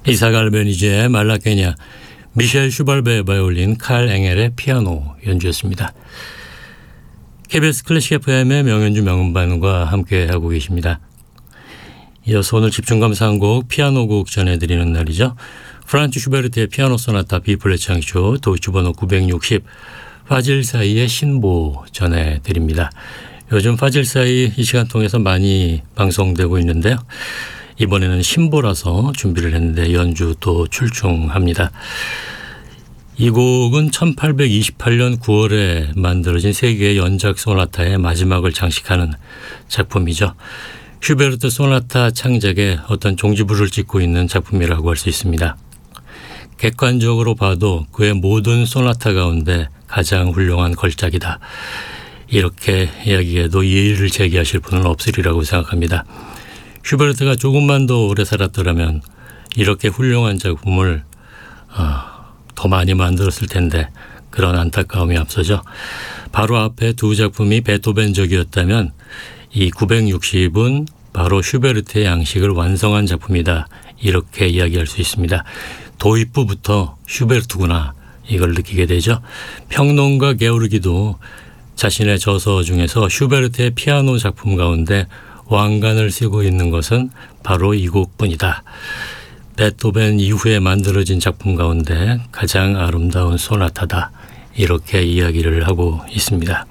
이삭 알베니제의 말라케냐, 미셸 슈발베의 바이올린, 칼 엥헬의 피아노 연주였습니다. KBS 클래식 FM의 명연주 명음반과 함께하고 계십니다. 이어서 오늘 집중감사 한 곡, 피아노 곡 전해드리는 날이죠. 프란츠 슈베르트의 피아노 소나타 B플랫 장조 도이치 번호 960 파질사이의 신보 전해드립니다. 요즘 파질사이 이 시간 통해서 많이 방송되고 있는데요. 이번에는 신보라서 준비를 했는데 연주 또 출중합니다. 이 곡은 1828년 9월에 만들어진 세계의 연작 소나타의 마지막을 장식하는 작품이죠. 슈베르트 소나타 창작에 어떤 종지부를 찍고 있는 작품이라고 할 수 있습니다. 객관적으로 봐도 그의 모든 소나타 가운데 가장 훌륭한 걸작이다. 이렇게 이야기해도 이의를 제기하실 분은 없으리라고 생각합니다. 슈베르트가 조금만 더 오래 살았더라면 이렇게 훌륭한 작품을 더 많이 만들었을 텐데 그런 안타까움이 앞서죠. 바로 앞에 두 작품이 베토벤적이었다면 이 960은 바로 슈베르트의 양식을 완성한 작품이다. 이렇게 이야기할 수 있습니다. 도입부부터 슈베르트구나 이걸 느끼게 되죠. 평론가 게오르기도 자신의 저서 중에서 슈베르트의 피아노 작품 가운데 왕관을 쓰고 있는 것은 바로 이 곡뿐이다. 베토벤 이후에 만들어진 작품 가운데 가장 아름다운 소나타다. 이렇게 이야기를 하고 있습니다.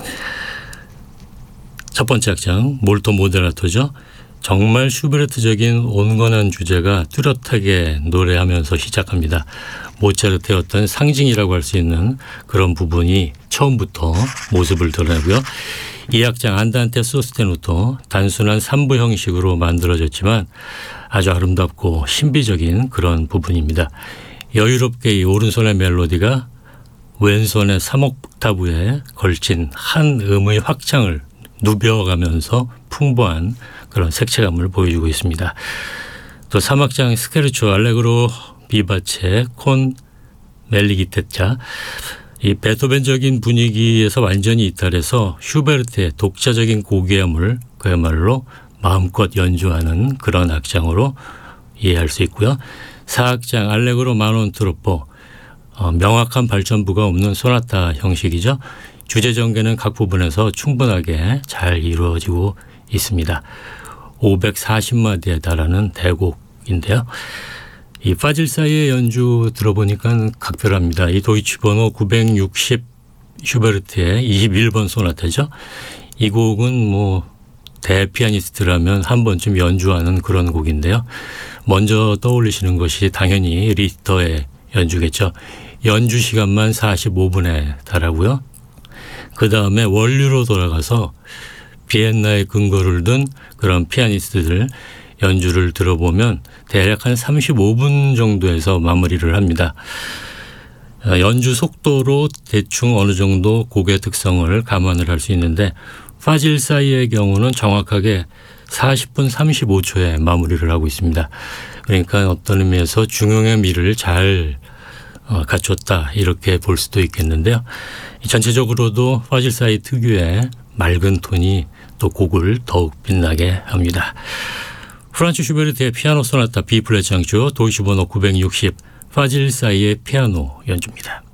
첫 번째 악장 몰토 모데라토죠. 정말 슈베르트적인 온건한 주제가 뚜렷하게 노래하면서 시작합니다. 모차르트의 어떤 상징이라고 할 수 있는 그런 부분이 처음부터 모습을 드러내고요. 이 악장 안단테 소스테누토 단순한 3부 형식으로 만들어졌지만 아주 아름답고 신비적인 그런 부분입니다. 여유롭게 이 오른손의 멜로디가 왼손의 3옥타브에 걸친 한 음의 확장을 누벼가면서 풍부한 그런 색채감을 보여주고 있습니다. 또 3악장 스케르초 알레그로 비바체 콘 멜리기테차 이 베토벤적인 분위기에서 완전히 이탈해서 슈베르트의 독자적인 고귀함을 그야말로 마음껏 연주하는 그런 악장으로 이해할 수 있고요. 4악장 알레그로 마논 트로포 명확한 발전부가 없는 소나타 형식이죠. 주제 전개는 각 부분에서 충분하게 잘 이루어지고 있습니다. 540마디에 달하는 대곡인데요. 이 파질사이의 연주 들어보니까 각별합니다. 이 도이치 번호 960 슈베르트의 21번 소나타죠. 이 곡은 뭐 대피아니스트라면 한 번쯤 연주하는 그런 곡인데요. 먼저 떠올리시는 것이 당연히 리히터의 연주겠죠. 연주 시간만 45분에 달하고요. 그 다음에 원류로 돌아가서 비엔나에 근거를 둔 그런 피아니스트들 연주를 들어보면 대략 한 35분 정도에서 마무리를 합니다. 연주 속도로 대충 어느 정도 곡의 특성을 감안을 할 수 있는데 파질사이의 경우는 정확하게 40분 35초에 마무리를 하고 있습니다. 그러니까 어떤 의미에서 중용의 미를 잘 갖췄다 이렇게 볼 수도 있겠는데요. 전체적으로도 파질사이 특유의 맑은 톤이 또 곡을 더욱 빛나게 합니다. 프란츠 슈베르트의 피아노 소나타 B플랫 장조 도이치 번호 960 파질사이의 피아노 연주입니다.